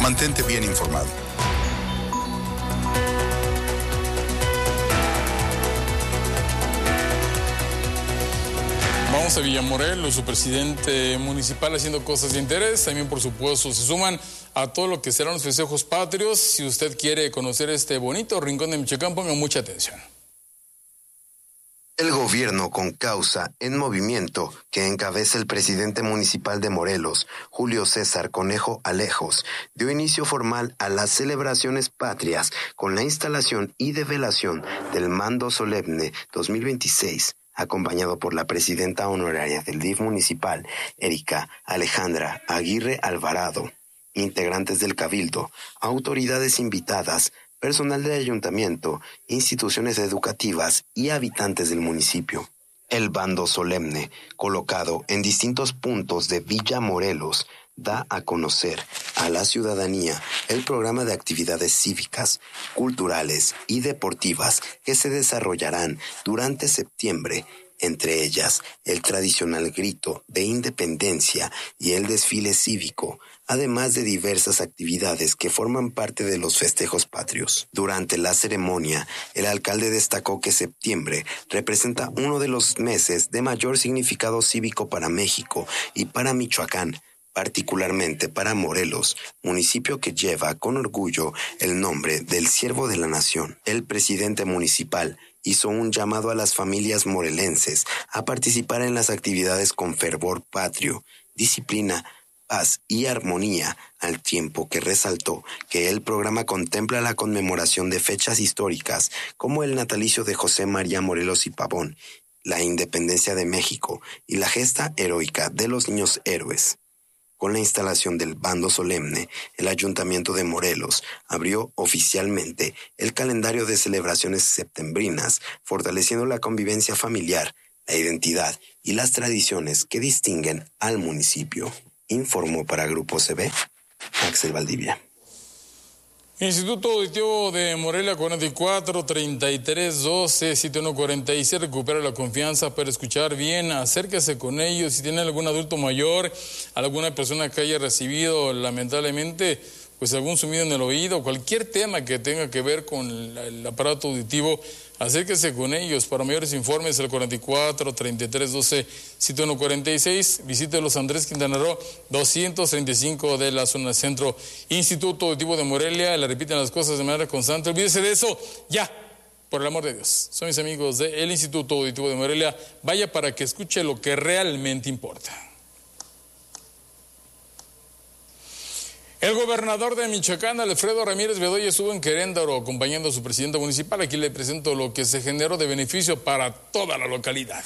Mantente bien informado. Vamos a Villamorelos, su presidente municipal haciendo cosas de interés. También, por supuesto, se suman a todo lo que serán los festejos patrios. Si usted quiere conocer este bonito rincón de Michoacán, ponga mucha atención. El gobierno con causa en movimiento que encabeza el presidente municipal de Morelos, Julio César Conejo Alejos, dio inicio formal a las celebraciones patrias con la instalación y develación del Mando Solemne 2026, acompañado por la presidenta honoraria del DIF municipal, Erika Alejandra Aguirre Alvarado, integrantes del Cabildo, autoridades invitadas, personal del ayuntamiento, instituciones educativas y habitantes del municipio. El bando solemne, colocado en distintos puntos de Villa Morelos, da a conocer a la ciudadanía el programa de actividades cívicas, culturales y deportivas que se desarrollarán durante septiembre, entre ellas el tradicional grito de independencia y el desfile cívico, además de diversas actividades que forman parte de los festejos patrios. Durante la ceremonia, el alcalde destacó que septiembre representa uno de los meses de mayor significado cívico para México y para Michoacán, particularmente para Morelos, municipio que lleva con orgullo el nombre del siervo de la nación. El presidente municipal hizo un llamado a las familias morelenses a participar en las actividades con fervor patrio, disciplina, paz y armonía, al tiempo que resaltó que el programa contempla la conmemoración de fechas históricas como el natalicio de José María Morelos y Pavón, la independencia de México y la gesta heroica de los niños héroes. Con la instalación del bando solemne, el Ayuntamiento de Morelos abrió oficialmente el calendario de celebraciones septembrinas, fortaleciendo la convivencia familiar, la identidad y las tradiciones que distinguen al municipio. Informó para Grupo CB, Axel Valdivia. Instituto Auditivo de Morelia 44 33 12 7146. Recupera la confianza para escuchar bien. Acérquese con ellos. Si tiene algún adulto mayor, alguna persona que haya recibido lamentablemente pues algún zumbido en el oído, cualquier tema que tenga que ver con el aparato auditivo, acérquese con ellos. Para mayores informes, el 44 33 12 7146. Visite los Andrés Quintana Roo 235 de la zona centro. Instituto Auditivo de Morelia, le repiten las cosas de manera constante. Olvídese de eso, ya, por el amor de Dios. Son mis amigos del Instituto Auditivo de Morelia. Vaya para que escuche lo que realmente importa. El gobernador de Michoacán, Alfredo Ramírez Bedoya, estuvo en Queréndaro acompañando a su presidente municipal. Aquí le presento lo que se generó de beneficio para toda la localidad.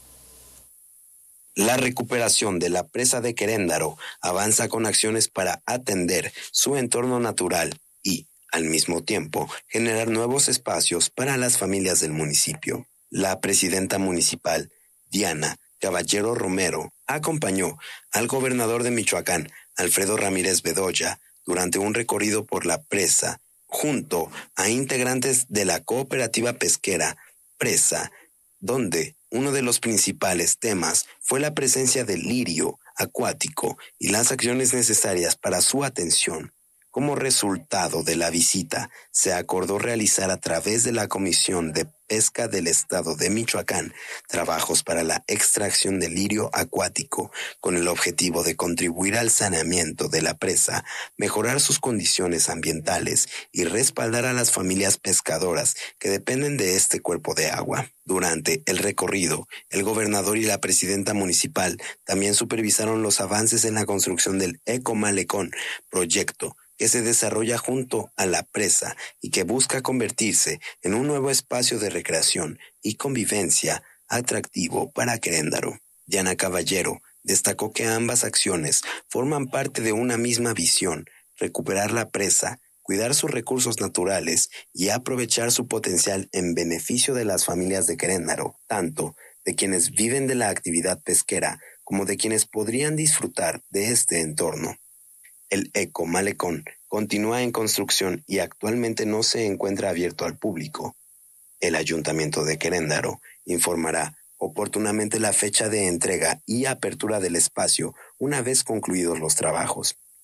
La recuperación de la presa de Queréndaro avanza con acciones para atender su entorno natural y, al mismo tiempo, generar nuevos espacios para las familias del municipio. La presidenta municipal, Diana Caballero Romero, acompañó al gobernador de Michoacán, Alfredo Ramírez Bedoya, durante un recorrido por la presa, junto a integrantes de la cooperativa pesquera Presa, donde uno de los principales temas fue la presencia del lirio acuático y las acciones necesarias para su atención. Como resultado de la visita, se acordó realizar a través de la Comisión de Pesca del Estado de Michoacán trabajos para la extracción del lirio acuático, con el objetivo de contribuir al saneamiento de la presa, mejorar sus condiciones ambientales y respaldar a las familias pescadoras que dependen de este cuerpo de agua. Durante el recorrido, el gobernador y la presidenta municipal también supervisaron los avances en la construcción del Ecomalecón, proyecto que se desarrolla junto a la presa y que busca convertirse en un nuevo espacio de recreación y convivencia atractivo para Queréndaro. Diana Caballero destacó que ambas acciones forman parte de una misma visión: recuperar la presa, cuidar sus recursos naturales y aprovechar su potencial en beneficio de las familias de Queréndaro, tanto de quienes viven de la actividad pesquera como de quienes podrían disfrutar de este entorno. El Ecomalecón continúa en construcción y actualmente no se encuentra abierto al público. El Ayuntamiento de Queréndaro informará oportunamente la fecha de entrega y apertura del espacio una vez concluidos los trabajos.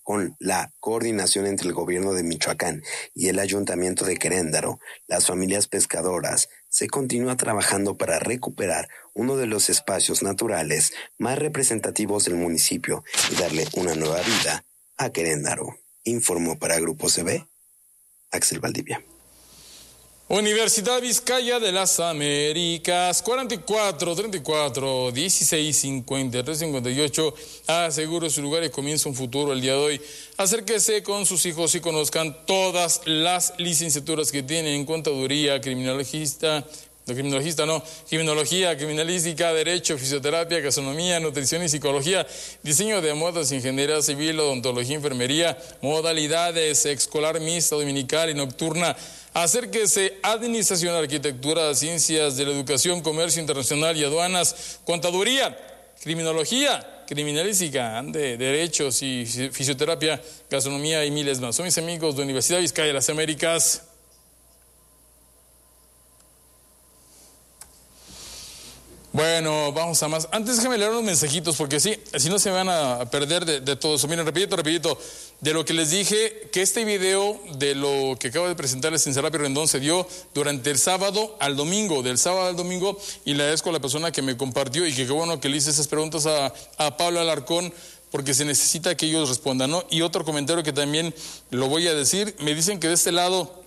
con la coordinación entre el gobierno de Michoacán y el ayuntamiento de Querétaro, las familias pescadoras, se continúa trabajando para recuperar uno de los espacios naturales más representativos del municipio y darle una nueva vida a Querétaro. Informó para Grupo CB, Axel Valdivia. Universidad Vizcaya de las Américas, 44, 34, 16, 53, 58, asegure su lugar y comienza un futuro el día de hoy. Acérquese con sus hijos y conozcan todas las licenciaturas que tienen en contaduría, criminología, criminalística, derecho, fisioterapia, gastronomía, nutrición y psicología, diseño de modas, ingeniería civil, odontología, enfermería, modalidades escolar mixta, dominical y nocturna. Acérquese Administración, Arquitectura, Ciencias de la Educación, Comercio Internacional y Aduanas, Contaduría, Criminología, Criminalística, de Derechos y Fisioterapia, Gastronomía y miles más. Son mis amigos de Universidad Vizcaya de las Américas. Bueno, vamos a más. Antes déjame leer unos mensajitos porque sí, si no se van a perder de todo eso. Miren, rapidito, de lo que les dije, que este video de lo que acabo de presentarles en Serapio Rendón se dio durante el sábado al domingo, del sábado al domingo, y le agradezco a la persona que me compartió y que qué bueno que le hice esas preguntas a Pablo Alarcón, porque se necesita que ellos respondan, ¿no? Y otro comentario que también lo voy a decir, me dicen que de este lado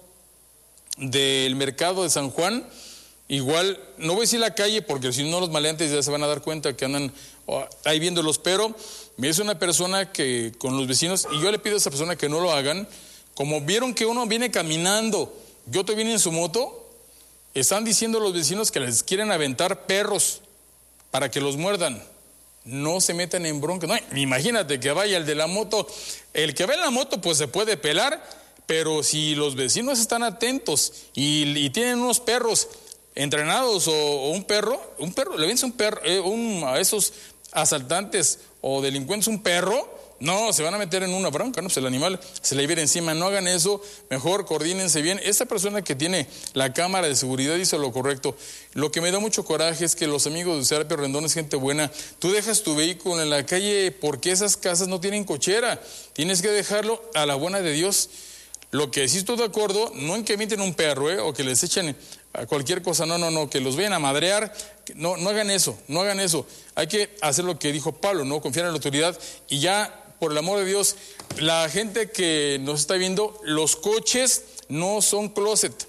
del mercado de San Juan, igual, no voy a decir la calle porque si no los maleantes ya se van a dar cuenta que andan ahí viéndolos, pero me dice una persona que con los vecinos, y yo le pido a esa persona que no lo hagan, como vieron que uno viene caminando y otro viene en su moto, están diciendo los vecinos que les quieren aventar perros para que los muerdan. No se metan en bronca, no, imagínate que vaya el de la moto, el que va en la moto pues se puede pelar, pero si los vecinos están atentos y tienen unos perros entrenados o un perro, le vence un perro, a esos asaltantes o delincuentes un perro, no, se van a meter en una bronca, ¿no? Pues el animal se le viene encima, no hagan eso, mejor coordínense bien. Esta persona que tiene la cámara de seguridad hizo lo correcto. Lo que me da mucho coraje es que los amigos de Serapio Rendón es gente buena. Tú dejas tu vehículo en la calle porque esas casas no tienen cochera, tienes que dejarlo a la buena de Dios. Lo que sí estoy de acuerdo, no en que emiten un perro, o que les echen a cualquier cosa, no, que los vayan a madrear, no hagan eso, Hay que hacer lo que dijo Pablo, ¿no? Confiar en la autoridad y ya, por el amor de Dios, la gente que nos está viendo, los coches no son closet.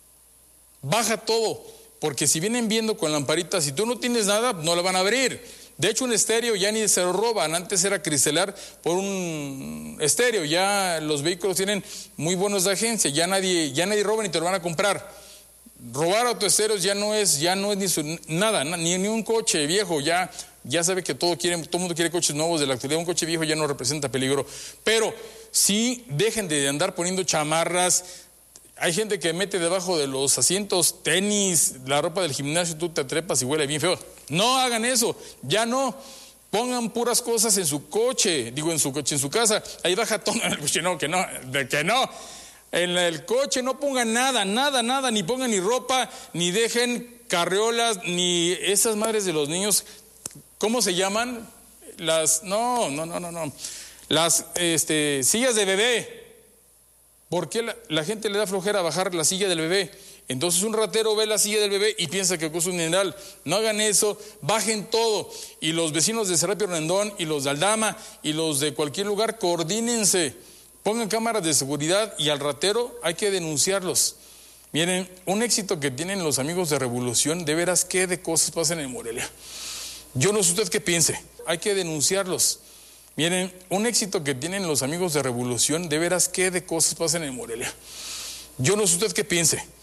Baja todo, porque si vienen viendo con lamparitas, si tú no tienes nada, no la van a abrir. De hecho, un estéreo ya ni se lo roban, antes era cristelar por un estéreo, ya los vehículos tienen muy buenos de agencia, ya nadie roba ni te lo van a comprar. Robar autoestéreos ya no es nada, ni un coche viejo, ya sabe que todo el mundo quiere coches nuevos de la actualidad, un coche viejo ya no representa peligro, pero sí dejen de andar poniendo chamarras. Hay gente que mete debajo de los asientos tenis, la ropa del gimnasio, tú te trepas y huele bien feo. No hagan eso, ya no. Pongan puras cosas en su coche, en su casa. Ahí baja todo en el coche, que no. En el coche no pongan nada, ni pongan ni ropa, ni dejen carriolas, ni esas madres de los niños. ¿Cómo se llaman? Las sillas de bebé. ¿Por qué la gente le da flojera bajar la silla del bebé? Entonces un ratero ve la silla del bebé y piensa que es un mineral. No hagan eso, bajen todo. Y los vecinos de Serapio Rendón y los de Aldama y los de cualquier lugar, coordínense. Pongan cámaras de seguridad y al ratero hay que denunciarlos. Miren, un éxito que tienen los amigos de Revolución, de veras qué de cosas pasan en Morelia. Yo no sé usted qué piense, hay que denunciarlos. Miren, un éxito que tienen los amigos de Revolución, de veras qué de cosas pasan en Morelia. Yo no sé usted qué piense,